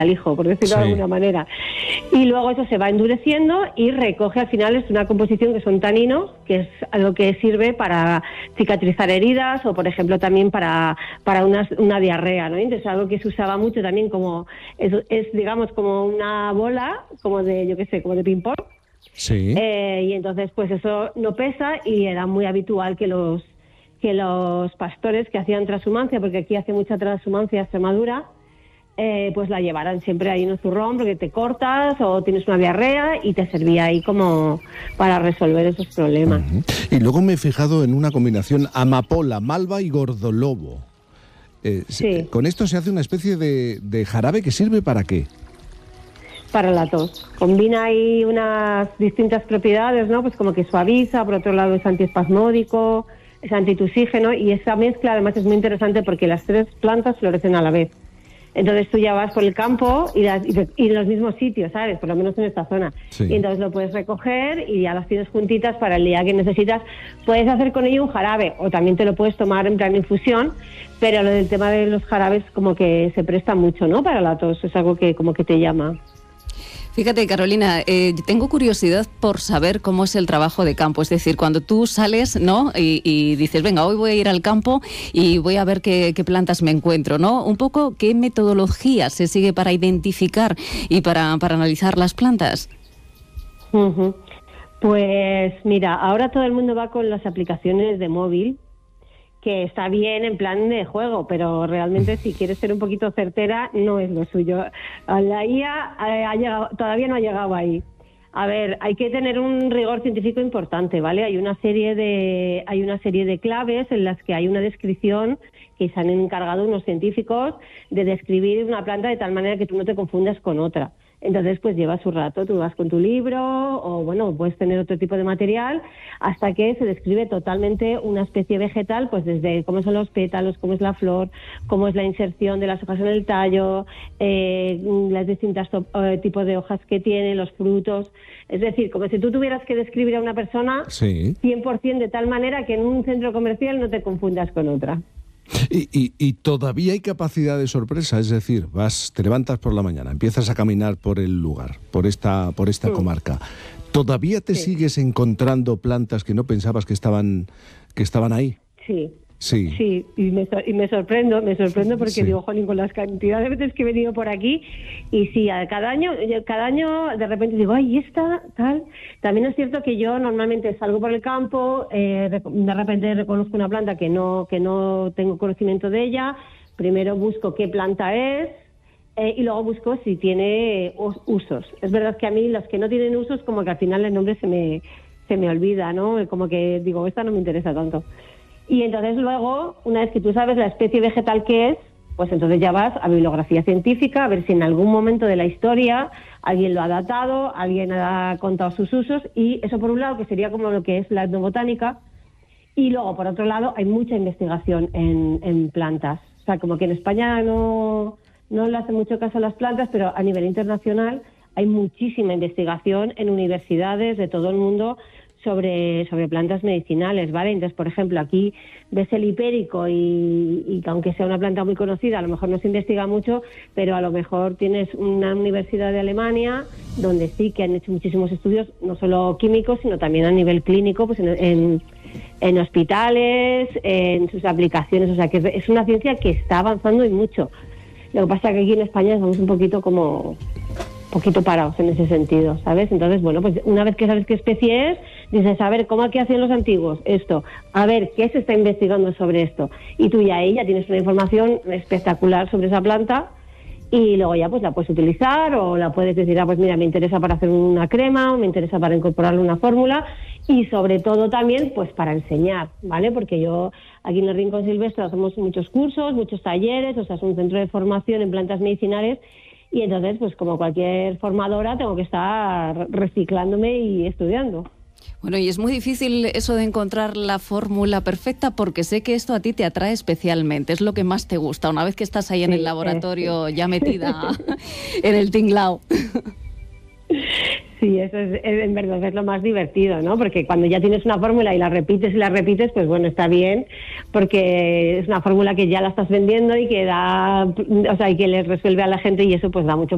al hijo, por decirlo de alguna manera. Y luego eso se va endureciendo y recoge, al final es una composición que son taninos, que es algo que sirve para cicatrizar heridas o, por ejemplo, también para una diarrea, ¿no? Entonces, algo que se usaba mucho también como, es digamos, como una bola, como de, yo qué sé, como de ping-pong. Sí. Y entonces, pues eso no pesa y era muy habitual que los pastores que hacían transhumancia, porque aquí hace mucha transhumancia Extremadura, pues la llevaran siempre ahí en un zurrón porque te cortas o tienes una diarrea y te servía ahí como para resolver esos problemas. Y luego me he fijado en una combinación amapola, malva y gordolobo. Sí. Con esto se hace una especie de jarabe que sirve ¿para qué? Para la tos. Combina ahí unas distintas propiedades, ¿no? Pues como que suaviza, por otro lado es antiespasmódico, es antitusígeno, y esa mezcla además es muy interesante porque las 3 plantas florecen a la vez. Entonces tú ya vas por el campo y en los mismos sitios, ¿sabes? Por lo menos en esta zona. Sí. Y entonces lo puedes recoger y ya las tienes juntitas para el día que necesitas. Puedes hacer con ello un jarabe o también te lo puedes tomar en plan infusión, pero lo del tema de los jarabes como que se presta mucho, ¿no? Para la tos, es algo que como que te llama. Fíjate, Carolina, tengo curiosidad por saber cómo es el trabajo de campo. Es decir, cuando tú sales, ¿no? Y dices, venga, hoy voy a ir al campo y voy a ver qué plantas me encuentro, ¿no? Un poco, ¿qué metodología se sigue para identificar y para analizar las plantas? Uh-huh. Pues mira, ahora todo el mundo va con las aplicaciones de móvil, que está bien en plan de juego, pero realmente si quieres ser un poquito certera no es lo suyo. La IA todavía no ha llegado ahí. A ver, hay que tener un rigor científico importante, ¿vale? Hay una serie de claves en las que hay una descripción que se han encargado unos científicos de describir una planta de tal manera que tú no te confundas con otra. Entonces, pues lleva su rato, tú vas con tu libro o, bueno, puedes tener otro tipo de material hasta que se describe totalmente una especie vegetal, pues desde cómo son los pétalos, cómo es la flor, cómo es la inserción de las hojas en el tallo, las distintas tipos de hojas que tiene, los frutos. Es decir, como si tú tuvieras que describir a una persona 100% de tal manera que en un centro comercial no te confundas con otra. Y todavía hay capacidad de sorpresa, es decir, te levantas por la mañana, empiezas a caminar por el lugar, por esta comarca. ¿Todavía te sigues encontrando plantas que no pensabas que estaban ahí? Sí, y me sorprendo porque digo, jolín, con las cantidades de veces que he venido por aquí, y sí, cada año de repente digo, ay, esta, tal. También es cierto que yo normalmente salgo por el campo, de repente reconozco una planta que no tengo conocimiento de ella, primero busco qué planta es, y luego busco si tiene usos. Es verdad que a mí los que no tienen usos, como que al final el nombre se me olvida, ¿no? Como que digo, esta no me interesa tanto. Y entonces luego, una vez que tú sabes la especie vegetal que es, pues entonces ya vas a bibliografía científica a ver si en algún momento de la historia alguien lo ha datado, alguien ha contado sus usos, y eso por un lado, que sería como lo que es la etnobotánica, y luego por otro lado hay mucha investigación en plantas. O sea, como que en España no le hace mucho caso a las plantas, pero a nivel internacional hay muchísima investigación en universidades de todo el mundo sobre plantas medicinales, ¿vale? Entonces, por ejemplo, aquí ves el hipérico y aunque sea una planta muy conocida, a lo mejor no se investiga mucho, pero a lo mejor tienes una universidad de Alemania donde sí que han hecho muchísimos estudios, no solo químicos, sino también a nivel clínico, pues en hospitales, en sus aplicaciones. O sea, que es una ciencia que está avanzando y mucho. Lo que pasa es que aquí en España estamos un poquito parados en ese sentido, ¿sabes? Entonces, bueno, pues una vez que sabes qué especie es, dices, a ver, ¿cómo aquí hacían los antiguos esto? A ver, ¿qué se está investigando sobre esto? Y tú ya tienes una información espectacular sobre esa planta y luego ya pues la puedes utilizar o la puedes decir, pues mira, me interesa para hacer una crema o me interesa para incorporarle una fórmula, y sobre todo también pues para enseñar, ¿vale? Porque yo aquí en el Rincón Silvestre hacemos muchos cursos, muchos talleres, o sea, es un centro de formación en plantas medicinales. Y entonces, pues como cualquier formadora, tengo que estar reciclándome y estudiando. Bueno, y es muy difícil eso de encontrar la fórmula perfecta, porque sé que esto a ti te atrae especialmente, es lo que más te gusta, una vez que estás ahí en el laboratorio ya metida en el tinglao. Sí, eso es en verdad es lo más divertido, ¿no? Porque cuando ya tienes una fórmula y la repites, pues bueno, está bien, porque es una fórmula que ya la estás vendiendo y que y que les resuelve a la gente, y eso pues da mucho